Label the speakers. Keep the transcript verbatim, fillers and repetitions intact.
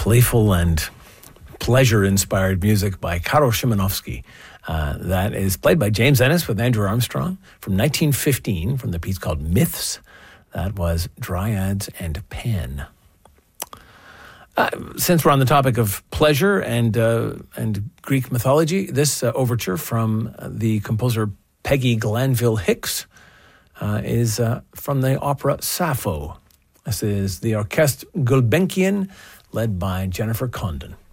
Speaker 1: playful and pleasure-inspired music by Karol Szymanowski. Uh, that is played by James Ennis with Andrew Armstrong from nineteen fifteen from the piece called Myths. That was Dryads and Pan. Uh, since we're on the topic of pleasure and uh, and Greek mythology, this uh, overture from the composer Peggy Glanville Hicks uh, is uh, from the opera Sappho. This is the Orchestre Gulbenkian, led by Jennifer Condon.